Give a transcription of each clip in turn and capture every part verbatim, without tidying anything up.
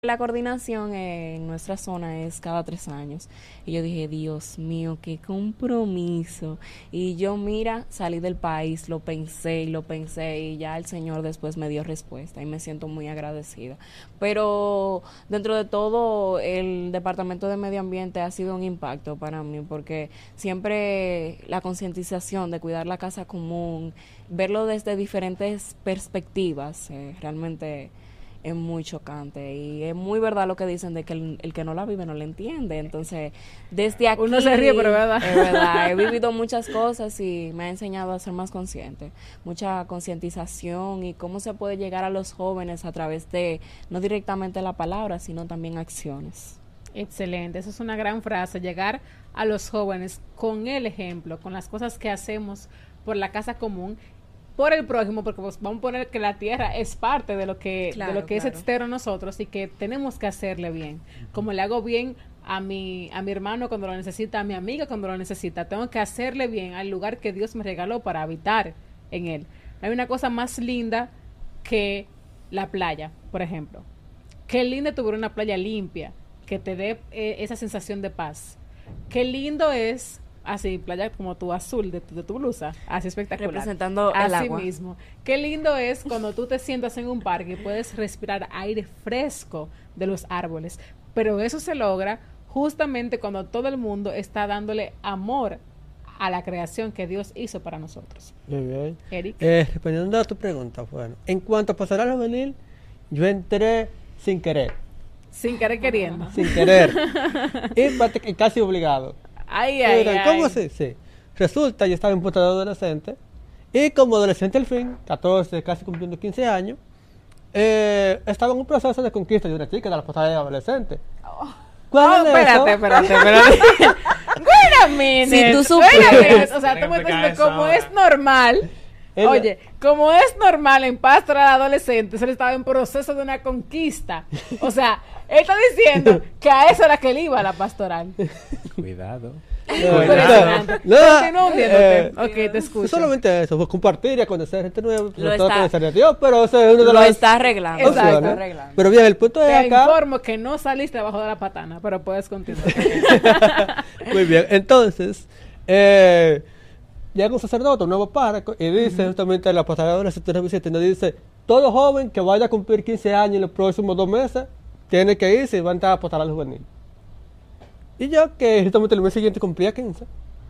La coordinación en nuestra zona es cada tres años. Y yo dije, Dios mío, qué compromiso. Y yo, mira, salí del país, lo pensé y lo pensé y ya el Señor después me dio respuesta y me siento muy agradecida. Pero dentro de todo, el Departamento de Medio Ambiente ha sido un impacto para mí porque siempre la concientización de cuidar la casa común, verlo desde diferentes perspectivas, eh, realmente es muy chocante y es muy verdad lo que dicen de que el, el que no la vive no la entiende. Entonces, desde aquí uno se ríe, pero es verdad. es verdad, he vivido muchas cosas y me ha enseñado a ser más consciente, mucha concientización y cómo se puede llegar a los jóvenes a través de no directamente la palabra, sino también acciones. Excelente, eso es una gran frase, llegar a los jóvenes con el ejemplo, con las cosas que hacemos por la casa común, por el prójimo, porque pues, vamos a poner que la tierra es parte de lo que Claro, de lo que claro. es externo a nosotros y que tenemos que hacerle bien. Como le hago bien a mi a mi hermano cuando lo necesita, a mi amiga cuando lo necesita, tengo que hacerle bien al lugar que Dios me regaló para habitar en él. Hay una cosa más linda que la playa, por ejemplo. Qué linda tuviera una playa limpia que te dé eh, esa sensación de paz. Qué lindo es así, playa como tu azul de tu, de tu blusa, así espectacular. Representando el así agua. mismo. Qué lindo es cuando tú te sientas en un parque y puedes respirar aire fresco de los árboles. Pero eso se logra justamente cuando todo el mundo está dándole amor a la creación que Dios hizo para nosotros. Muy bien. Eric. Eh, respondiendo a tu pregunta, bueno, en cuanto a pastoral juvenil, yo entré sin querer. Sin querer queriendo. Sin querer. y parte- casi obligado. Ay, ay, Pero, ay. ¿cómo se sí. Resulta, yo estaba en puesto de adolescente, y como adolescente al fin, catorce, casi cumpliendo quince años, eh, estaba en un proceso de conquista de una chica de la posada de adolescente. Oh, ¿Cuál es espérate, eso? espérate, espérate. Wait a minute. Si tú Wait a supieras. minute. O sea, tú Tienes me que estás diciendo explicar como eso es ahora. normal. El- Oye, como es normal en pastoral adolescente, él estaba en proceso de una conquista. O sea, él está diciendo que a eso era que él iba a la pastoral. Cuidado. No, Impresionante. no, Continúa hundiéndote. eh, Ok, te escucho. Solamente eso, pues, compartir y conocer gente nueva, sobre todo está- conocer a Dios, pero eso es uno de Lo los está arreglando. Exacto. Lo está arreglando. Pero bien, el punto Te es acá. informo que no saliste debajo de la patana, pero puedes continuar. Muy bien, entonces, eh, llega un sacerdote, un nuevo párroco, y dice justamente en la pasada de la sectura Vicente, nos dice, todo joven que vaya a cumplir quince años en los próximos dos meses, tiene que irse y va a entrar a pastoral juvenil. Y yo, que justamente el mes siguiente cumplía quince,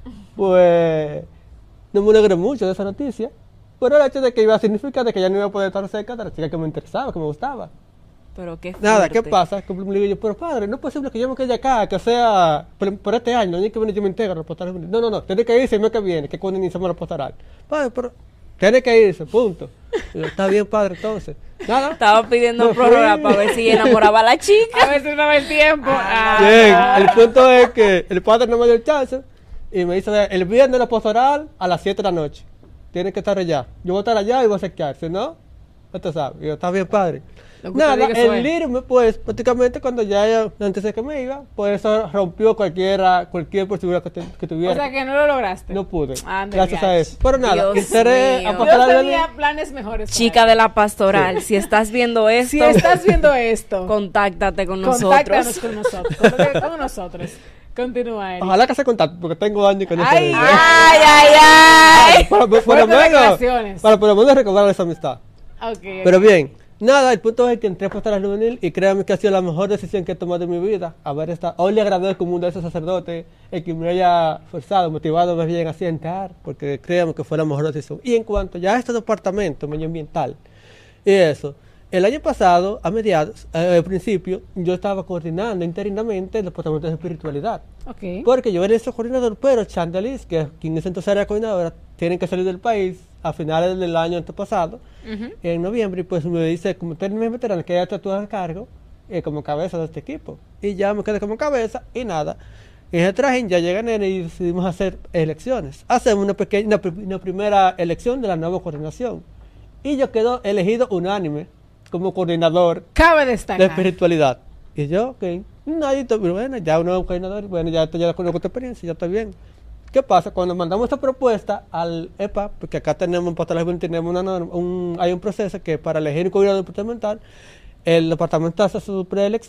pues no me alegré mucho de esa noticia, pero el hecho de que iba a significar de que ya no iba a poder estar cerca de la chica que me interesaba, que me gustaba. Pero qué Nada, ¿qué fuerte. pasa? Que le digo yo, pero padre, no es posible que yo me quede acá, que sea por, por este año, no hay que venir yo me integro a pastoral. No, no, no, tiene que irse el mes que viene, que es cuando iniciamos la pastoral. Padre, pero tiene que irse, punto. Digo, está bien, padre, entonces. Nada. Estaba pidiendo Me prórroga fui. para ver si enamoraba a la chica. A ver si no ve el tiempo. Ah, Bien, el punto es que el padre no me dio el chance y me dice, el viernes la pastoral a las siete de la noche. Tiene que estar allá. Yo voy a estar allá y voy a sequear, si no, usted sabe. Digo, está bien, padre. Lo que usted Nada, diga, eso el es. irme, pues, prácticamente cuando ya ella- antes de que me iba, pues eso rompió cualquiera, cualquier posibilidad que, te- que tuviera. O sea que no lo lograste. No pude, Ande, gracias a viaje. eso. Pero nada, Dios entré mío. a Yo pastoral de tenía planes mejores. para Chica él. de la pastoral, si estás viendo esto, Si estás viendo esto, contáctate con contáctanos nosotros. con nosotros. Con, con nosotros. Continúa, Eric. Ojalá que se contacte, porque tengo años que no se Ay, ve. Ay, ay, ay. Para, por, por lo Fuertes menos, declaraciones. para por lo menos recobrar esa amistad. Ok, Pero ok. bien, nada, el punto es que entré a pastoral juvenil y créanme que ha sido la mejor decisión que he tomado en mi vida. Haber estado, hoy le agradezco mucho a ese sacerdote el que me haya forzado, motivado más bien así a entrar, porque créanme que fue la mejor decisión. Y en cuanto ya a este departamento medioambiental y eso, el año pasado, a mediados, eh, al principio, yo estaba coordinando interinamente el departamento de espiritualidad. Ok. Porque yo era ese coordinador, pero Chandelis, que es quien es entonces era coordinadora, tienen que salir del país a finales del año antepasado, Ujú. en noviembre, y pues me dice, como tú eres mi veterano, que ya te tú a cargo eh, como cabeza de este equipo. Y ya me quedé como cabeza y nada. Y en el traje ya llega enero y decidimos hacer elecciones. Hacemos una pequeña, una, pri- una primera elección de la nueva coordinación. Y yo quedo elegido unánime como coordinador Cabe de destacar. espiritualidad. Y yo, ok, nadie, pero bueno, ya un nuevo coordinador, bueno, ya, esto ya conozco tu experiencia, ya está bien. ¿Qué pasa? Cuando mandamos esta propuesta al E P A, porque acá tenemos en Pastoral Juvenil, tenemos una norma, un, hay un proceso que para elegir un coordinador departamental, el departamento hace su preelección